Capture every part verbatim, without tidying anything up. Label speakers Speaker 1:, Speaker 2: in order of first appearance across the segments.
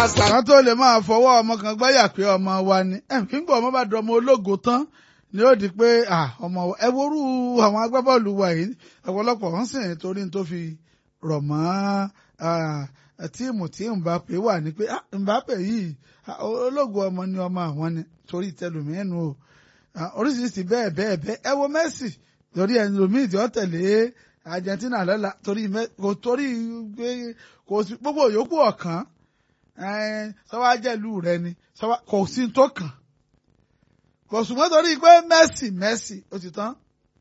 Speaker 1: àṣà.
Speaker 2: Àwọn tó lè máa fọwọ́ ọmọ kan gbáyà pé ọmọ wa ni. Ẹ kí n gbọ́ ọmọ bá dọ̀ ọmọ ológo tán ni ó di pé ọmọ ẹ worú àwọn agbábọ́ọ̀lù wa yìí ọ̀pọ̀lọpọ̀ wọ́n sì ń torí tó fi rọ̀ mọ́ tíìmù tí Mbappe wà ní pé Mbappe yìí ológo ọmọ ni ọmọ àwọn ni torí tẹlùmíínú o oríṣiríṣi bẹ́ẹ̀ bẹ́ẹ̀ bẹ́ẹ̀ ẹ wo Messi lórí ẹni lòmíì tí ó tẹ̀lé Argentina lọ́la torí kò torí kò sí gbogbo yòókù ọ̀kan sọ́wọ́ ajẹ́lú rẹ ni kò sí tó kàn kò ṣùgbọ́n torí pé Messi Messi ó ti tán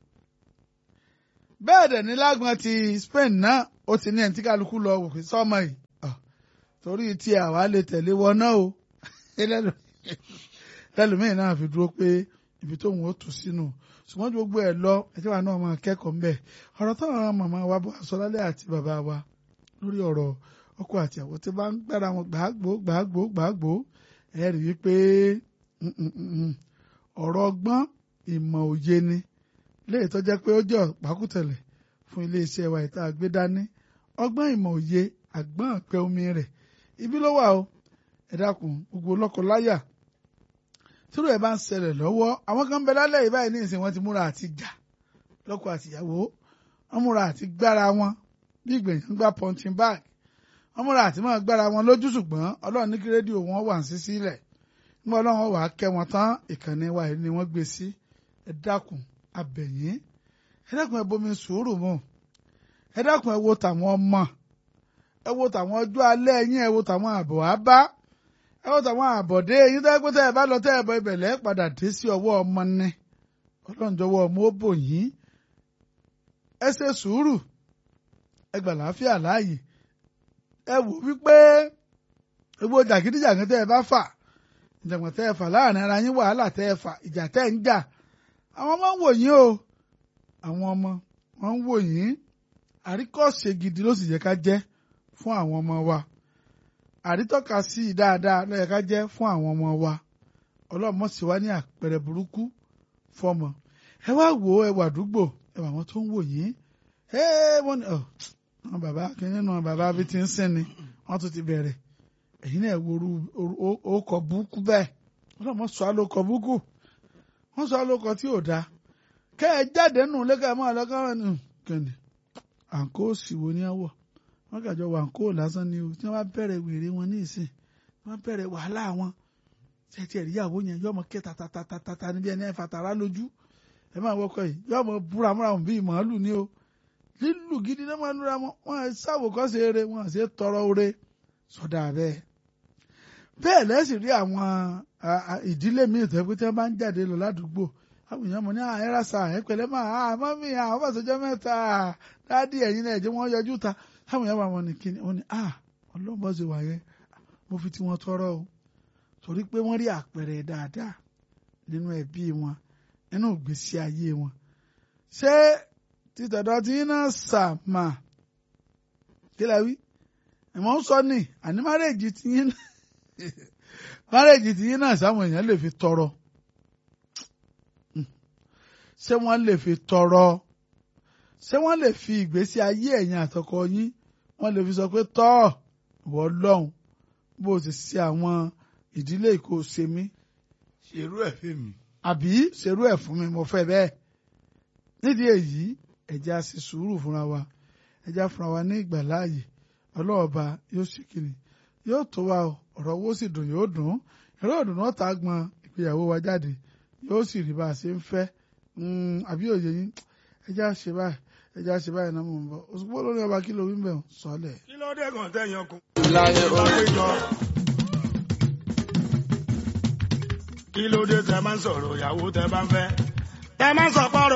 Speaker 2: bẹ́ẹ̀ dẹ̀ ní lágbọ́n ti Spain náà ó ti ní ẹni tí kálukú lọ wò pé sọ́mọ yìí torí tí àwa lè tẹ̀lé wọn náà o lẹ́lòmíì náà fi dúró pé ibi tóun ó tù sínú ṣùgbọ́n gbogbo ẹ̀ lọ ẹ̀jẹ̀ wa náà máa kẹ́kọ̀ọ́ ńbẹ̀ ọ̀rọ̀ táwọn màmá wa bọ́ aṣọ lálẹ́ àti bàbá wa lórí ọ̀rọ̀ ọkọ àti àwọn tí bá ń gbára wọn gbàgbó gbàgbó gbàgbó ẹ̀ rí i pé ọ̀rọ̀ ọgbọ́n ìmọ̀ òye ni léè tó jẹ́ pé ó jẹ́ ọ̀pákùtẹ̀lẹ̀ fún iléeṣẹ́ wa ìta gbé dání ọgbọ́n ìmọ̀ òye àgbọ́n àpẹ omi rẹ̀ ibi ló wà o ẹ dákun gbogbo lọ́kọláyà tírò ẹ̀ bá ń ṣẹlẹ̀ lọ́wọ́ àwọn kan ń bẹ lálẹ́ yìí báyìí ní ìsìn wọn ti múra àti jà lọ́kọ àtìyàwó wọ́n múra àti gbára wọn bí ìgbẹ̀yìn gbá punching bag wọ́n múra àti máa gbára wọn lójú ṣùgbọ́n ọlọ́run ní kí rédíò wọn wà ń sí sílẹ̀ nígbà ọlọ́run wà á kẹ́ wọn tán ìkànnì wa ni wọ́n gbé sí ẹ dákun abẹ̀yìn ẹ dákun ẹ bomi sùúrù mọ́ ẹ dákun ẹ wo tàwọn ọmọ ẹ wo tàwọn ọjọ́ alẹ́ yín ẹ wo tàwọn àbọ̀ àbá ẹ wo tàwọn àbọ̀dé yín tẹ́ pé tẹ́ ẹ bá lọ tẹ́ ẹ bọ ibẹ̀lẹ́ padà dé sí ọwọ́ ọmọ ni ọlọ́run jọ̀wọ́ ọmọ ó bò yín ẹ ṣe sùúrù ẹ gbà láàfíà láàyè ẹ wò wípé gbogbo jàgídíjàgídí tẹ́ ẹ bá fà ìjàngbọ̀n tẹ́ ẹ fà láàrin ara yín wàhálà tẹ́ ẹ fà ìjà tẹ́ ẹ ń jà àwọn ọmọ ń wò yín o àwọn ọmọ wọn ń wò yín àríkọ́ṣe gidi ló sì yẹ ká jẹ́ fún àwọn ọmọ wa àrítọ́ka sí i dáadáa ló yẹ ká jẹ́ fún àwọn ọmọ wa ọlọ́mọ sì wá ní àpẹẹrẹ burúkú fọmọ ẹ wá wò ó ẹ wà àdúgbò ẹ wà wọn tó ń wò yín ẹ wọn ni ọ àwọn bàbá kìíní náà bàbá bí ti ń sìn ni wọn tún ti bẹ̀rẹ̀ èyí náà wo orúkọ burúkú bẹ́ẹ̀ ọlọ́mọ sọ àlòkọ burúkú wọ́n sọ àlòkọ tí ò dáa kẹ́ ẹ jáde nù lẹ́kẹ́ ẹ máa lọ́kọ́ wọn nù kẹ́ni àǹkó sì wo ní àwọ̀ wọ́n kàjọ wà àǹkó lásán ni o tí wọ́n bá bẹ̀rẹ̀ wèrè wọn ní ìsìn wọ́n bẹ̀rẹ̀ wàhálà wọn tẹ̀tí ẹ̀rí ìyàwó yẹn yọmọ kẹ́ tatatata níbi ẹni ẹ̀ fàtàrà lójú ẹ máa wọkọ̀ yìí yọmọ búramúra wọn bíi màálù ni o lílù gidi náà máa ń lura wọn wọn ṣàwòkọ́ṣe eré wọn ṣe tọrọ ore sọdá bẹ́ẹ̀ bẹ́ẹ̀ lẹ́sìn rí àwọn ìdílé míì tó pé tí wọ́n bá ń jáde lọ ládùúgbò àwọn èèyàn mọ̀ ní àyẹ́rásà ẹ̀pẹ̀lẹ́ máa mọ́mí àwọn fàṣọjọ́ mẹ́ta dáàdì ẹ̀yin náà ẹ̀jẹ̀ wọ́n yọjú ta àwọn èèyàn wọn ní kíni wọn ni ọlọ́mọ ṣe wà yẹn mo fi tiwọn tọrọ o torí pé wọ́n rí àpẹẹrẹ dáadáa nínú ẹbí wọn nínú ìgbésí ayé wọn ṣé títọ̀dọ̀ tí náà sàmà kí la wí ẹ̀mọ́ ń sọ ní àní márèèjì tí yín náà márèèjì tí yín náà sáwọn èèyàn lè fi tọrọ ṣé wọ́n lè fi tọrọ ṣé wọ́n lè fi ìgbésí ayé ẹ̀yin àtọkọ yín wọ́n lè fi sọ pé tọ́ ìwọ lọ́hùn bó o sì ṣe àwọn ìdílé ìkó ṣe mí.
Speaker 1: ṣerú ẹ̀ fún mi.
Speaker 2: àbí ṣerú ẹ̀ fún mi mo fẹ́ bẹ́ẹ̀. nídìí èyí ẹ jẹ́ á ṣe sùúrù fúnra wa ẹ jẹ́ á fúnra wa ní ìgbàláàyè ọlọ́ọ̀ba yóò ṣe kiri yóò tó wa ọ̀rọ̀ owó sì dùn yóò dùn ẹ̀rọ ìdùnnú ọ̀tá gbọ́n ìgbéyàwó wa jáde yóò sì rí bá a ṣe ń fẹ́ àbí òye yín ẹjá ṣe báyìí ẹjá ṣe báyìí náà mò ń bọ̀ òṣùpọ̀ lórí ọba kí ló wí ń bẹ̀ sọ́lẹ̀.
Speaker 1: kí ló dé kàn tẹ̀yìn ọkùn. ìlànà ìbáwéjọ. kí ló dé tẹ máa ń sọ̀rọ̀ ìyàwó tẹ bá ń fẹ́. tẹ máa ń sọ pọ́rọ̀.